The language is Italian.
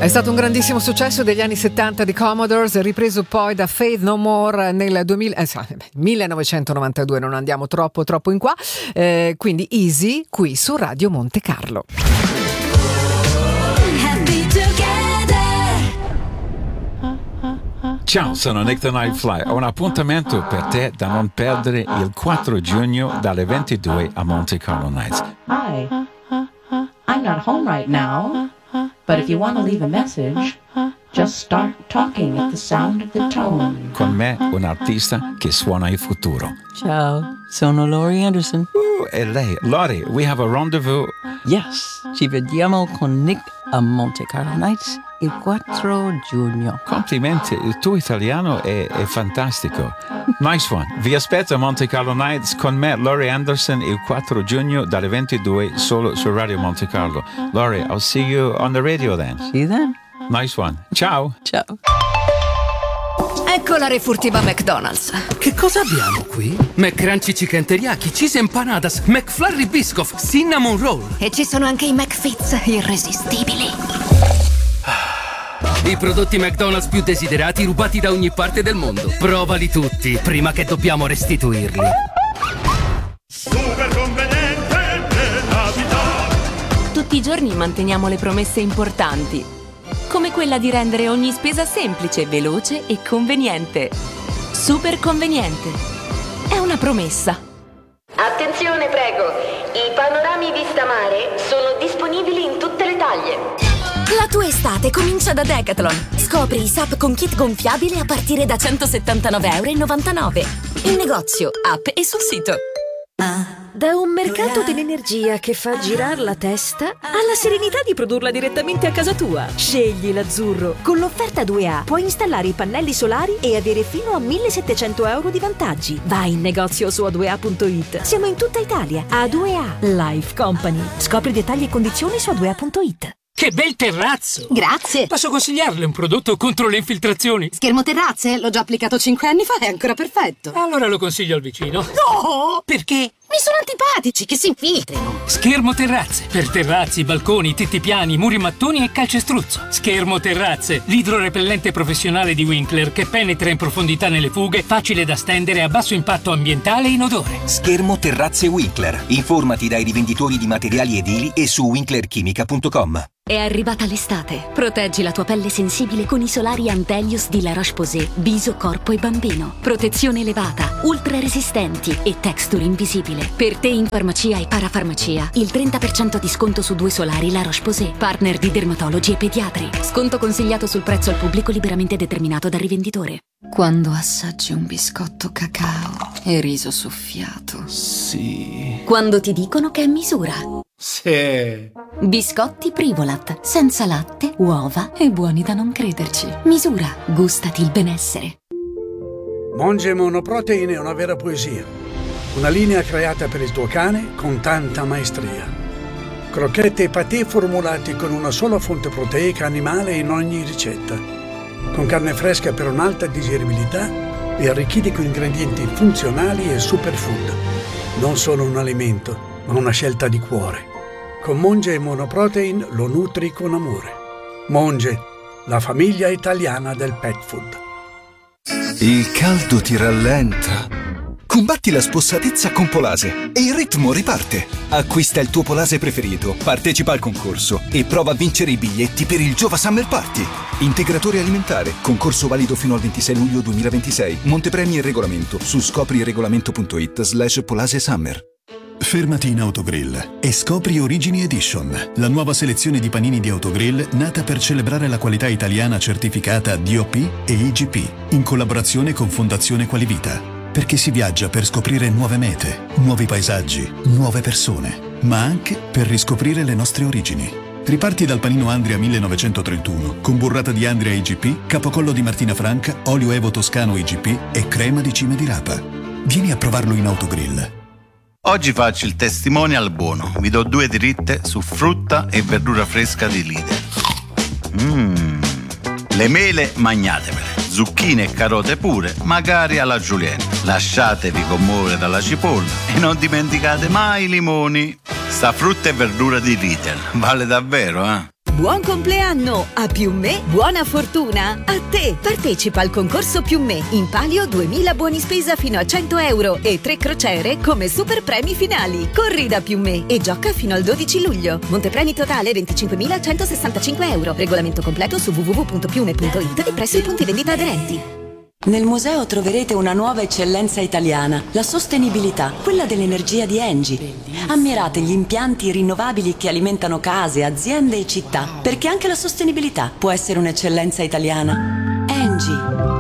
È stato un grandissimo successo degli anni 70 di Commodores, ripreso poi da Faith No More nel 1992, non andiamo troppo in qua, quindi Easy qui su Radio Monte Carlo. Ciao, sono Nick the Nightfly. Ho un appuntamento per te da non perdere il 4 giugno dalle 22 a Monte Carlo Nights. Hi, I'm not home right now, but if you want to leave a message, just start talking at the sound of the tone. Con me, un artista che suona il futuro. Ciao, sono Laurie Anderson. E lei, Laurie, we have a rendezvous. Yes, ci vediamo con Nick a Monte Carlo Nights il 4 giugno. Complimenti, il tuo italiano è fantastico. Nice one. Vi aspetto a Monte Carlo Nights con me, Laurie Anderson, il 4 giugno dalle 22 solo su Radio Monte Carlo. Laurie, I'll see you on the radio then. See you then. Nice one. Ciao. Ciao. Ecco la refurtiva McDonald's. Che cosa abbiamo qui? McCrunchy Chicken Teriyaki, Cheese Empanadas, McFlurry Biscoff, Cinnamon Roll. E ci sono anche i McFits irresistibili. I prodotti McDonald's più desiderati rubati da ogni parte del mondo. Provali tutti prima che dobbiamo restituirli. Super conveniente nella vita. Tutti i giorni manteniamo le promesse importanti, come quella di rendere ogni spesa semplice, veloce e conveniente. Super conveniente. È una promessa. Attenzione, prego. I panorami vista mare sono disponibili in tutte le taglie. La tua estate comincia da Decathlon. Scopri i SUP con kit gonfiabile a partire da €179,99. In negozio, app e sul sito. Da un mercato dell'energia che fa girare la testa alla serenità di produrla direttamente a casa tua. Scegli l'azzurro. Con l'offerta 2A puoi installare i pannelli solari e avere fino a €1.700 di vantaggi. Vai in negozio su a2a.it. Siamo in tutta Italia. A2A Life Company. Scopri dettagli e condizioni su a2a.it. Che bel terrazzo! Grazie. Posso consigliarle un prodotto contro le infiltrazioni? Schermo terrazze? L'ho già applicato 5 anni fa, è ancora perfetto. Allora lo consiglio al vicino. No! Perché? Mi sono antipatici, che si infiltrino. Schermo terrazze. Per terrazzi, balconi, tetti piani, muri mattoni e calcestruzzo. Schermo terrazze. L'idrorepellente professionale di Winkler che penetra in profondità nelle fughe, facile da stendere, a basso impatto ambientale e inodore. Schermo terrazze Winkler. Informati dai rivenditori di materiali edili e su winklerchimica.com. È arrivata l'estate. Proteggi la tua pelle sensibile con i solari Antelius di La Roche-Posay, viso, corpo e bambino. Protezione elevata, ultra resistenti e texture invisibile. Per te in farmacia e parafarmacia, il 30% di sconto su 2 solari La Roche-Posay, partner di dermatologi e pediatri. Sconto consigliato sul prezzo al pubblico liberamente determinato dal rivenditore. Quando assaggi un biscotto cacao e riso soffiato. Sì. Quando ti dicono che è misura. Sì. Biscotti Privolat, senza latte, uova e buoni da non crederci. Misura, gustati il benessere. Monge Monoprotein è una vera poesia. Una linea creata per il tuo cane con tanta maestria. Crocchette e patè formulati con una sola fonte proteica animale in ogni ricetta. Con carne fresca per un'alta digeribilità e arricchiti con ingredienti funzionali e superfood. Non solo un alimento, ma una scelta di cuore. Con Monge e Monoprotein lo nutri con amore. Monge, la famiglia italiana del pet food. Il caldo ti rallenta. Combatti la spossatezza con Polase e il ritmo riparte. Acquista il tuo Polase preferito, partecipa al concorso e prova a vincere i biglietti per il Giova Summer Party. Integratore alimentare, concorso valido fino al 26 luglio 2026. Montepremi e regolamento su scopriregolamento.it/Polase Summer. Fermati in Autogrill e scopri Origini Edition, la nuova selezione di panini di Autogrill nata per celebrare la qualità italiana certificata DOP e IGP, in collaborazione con Fondazione Qualivita. Perché si viaggia per scoprire nuove mete, nuovi paesaggi, nuove persone, ma anche per riscoprire le nostre origini. Riparti dal panino Andria 1931, con burrata di Andria IGP, capocollo di Martina Franca, olio Evo Toscano IGP e crema di cime di rapa. Vieni a provarlo in Autogrill. Oggi faccio il testimonial buono. Vi do 2 dritte su frutta e verdura fresca di Lidl. Le mele magnatemele, zucchine e carote pure, magari alla julienne. Lasciatevi commuovere dalla cipolla e non dimenticate mai i limoni. Sta frutta e verdura di Lidl vale davvero, eh? buon compleanno! A Più Me, buona fortuna! A te! Partecipa al concorso Più Me. In palio 2000 buoni spesa fino a 100 euro e 3 crociere come super premi finali. Corri da Più Me e gioca fino al 12 luglio. Montepremi totale 25.165 euro. Regolamento completo su www.piume.it e presso i punti vendita aderenti. Nel museo troverete una nuova eccellenza italiana, la sostenibilità, quella dell'energia di Engie. Ammirate gli impianti rinnovabili che alimentano case, aziende e città, perché anche la sostenibilità può essere un'eccellenza italiana. Engie.